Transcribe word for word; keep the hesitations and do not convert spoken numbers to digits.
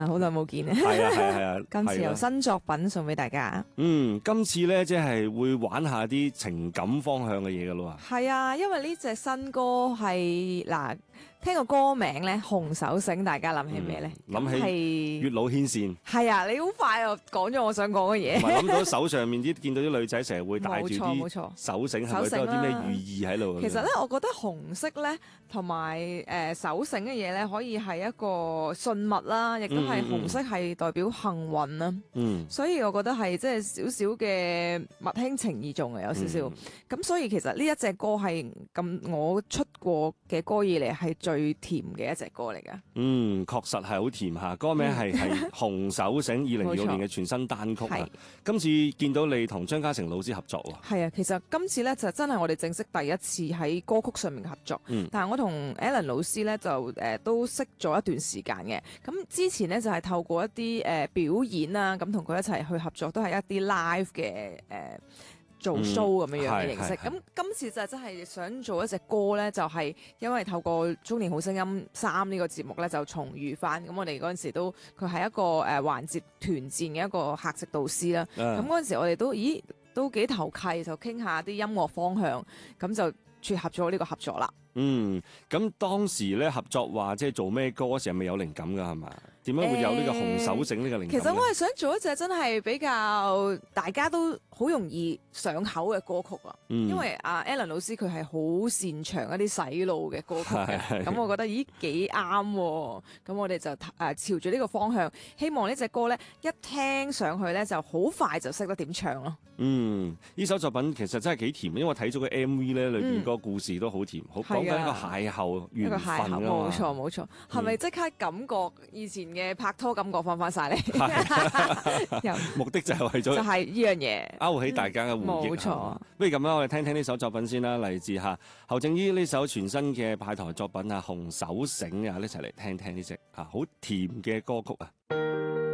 好耐冇見啊！ 係啊係啊係啊！ 今次有新作品送俾大家。 嗯，今次咧即係會玩下啲情感方向嘅嘢噶咯。 係啊，因為呢隻新歌係嗱，聽個歌名咧，紅手繩，大家諗起咩咧？ 諗、嗯、起月老牽線。 係啊，你好快就講咗我想講嘅嘢。 同埋諗到手上面啲見到啲女仔成日會戴住啲手繩，係咪都有啲咩寓意喺度？ 其實咧，我覺得紅色咧同埋誒手繩嘅嘢咧，可以係一個信物啦，亦都係紅色係代表幸運啦。嗯，所以我覺得係即係少少嘅物輕情意重啊，有少少。咁、嗯、所以其實呢一隻歌係咁我出過嘅歌以嚟係最甜嘅一隻歌嚟㗎。 嗯，確實係好甜嚇。歌名係係紅手繩，二零二六年嘅全新單曲啊。今次見到你同張家誠老師合作喎。係啊，其實今次咧就真係我哋正式第一次喺歌曲上面合作。嗯、但係我同 Alan 老師咧就誒、呃、都識咗一段時間嘅。咁之前咧就係、是、透過一啲誒、呃、表演啦，咁同佢一齊去合作，都係一啲 live 嘅誒。呃做 show 咁樣樣嘅形式，咁、嗯、今次就真係想做一隻歌咧，就係、是、因為透過《中年好聲音三》呢個節目咧，就重遇翻。咁我哋嗰陣時都佢係一個誒環節團戰嘅一個客席導師啦。咁嗰陣時我哋都咦都幾投契，就傾下啲音樂方向，咁就撮合咗呢個合作啦。 嗯，咁當時咧合作話即係做咩歌嗰時係咪有靈感㗎係嘛？點解會有呢個紅手繩呢個靈感？ 其實我係想做一隻真係比較大家都好容易上口嘅歌曲啊、嗯，因為阿 Alan 老師佢係好擅長一啲洗腦嘅歌曲嘅，咁我覺得咦幾啱，咁我哋就誒朝住呢個方向，希望呢隻歌咧一聽上去咧就好快就識得點唱咯。 嗯，呢首作品其實真係幾甜，因為我睇咗個 M V 咧，裏邊個故事都好甜，好講緊一個邂逅緣分啊嘛。 冇錯冇錯，係咪即刻感覺以前嘅拍拖感覺翻翻晒嚟？ 目的就係為咗就係呢樣嘢勾起大家嘅回憶。冇、嗯、錯，不如咁啦，我哋聽聽呢首作品先啦，嚟自吓侯正依呢首全新嘅派台作品啊，紅手繩啊，一齊嚟聽聽呢隻啊好甜嘅歌曲啊！